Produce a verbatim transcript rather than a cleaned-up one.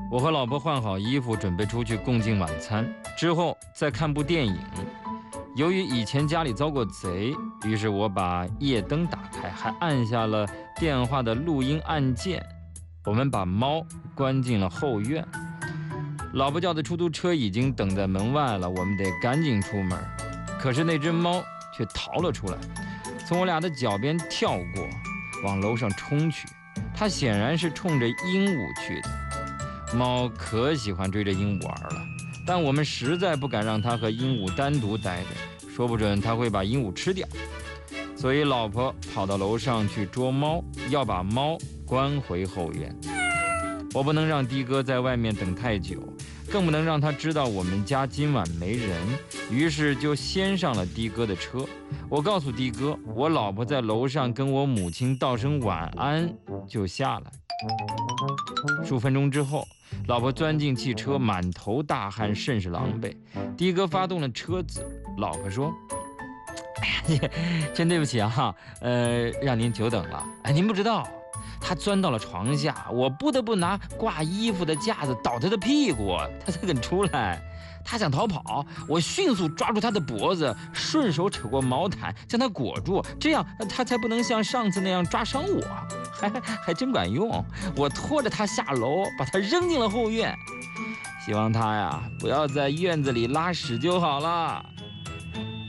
我和老婆换好衣服，准备出去共进晚餐，之后再看部电影。由于以前家里遭过贼，于是我把夜灯打开，还按下了电话的录音按键。我们把猫关进了后院。老婆叫的出租车已经等在门外了，我们得赶紧出门。可是那只猫却逃了出来，从我俩的脚边跳过，往楼上冲去。它显然是冲着鹦鹉去的。猫可喜欢追着鹦鹉玩了，但我们实在不敢让它和鹦鹉单独待着，说不准它会把鹦鹉吃掉。所以老婆跑到楼上去捉猫，要把猫关回后院。我不能让的哥在外面等太久，更不能让他知道我们家今晚没人，于是就先上了的哥的车。我告诉的哥，我老婆在楼上跟我母亲道声晚安，就下来。数分钟之后，老婆钻进汽车，满头大汗，甚是狼狈。的哥发动了车子，老婆说：“哎呀，真对不起啊，呃，让您久等了。哎，您不知道，他钻到了床下，我不得不拿挂衣服的架子倒他的屁股，他才肯出来。他想逃跑，我迅速抓住他的脖子，顺手扯过毛毯将他裹住，这样他才不能像上次那样抓伤我。还还真管用，我拖着他下楼，把他扔进了后院。希望他呀不要在院子里拉屎就好了。”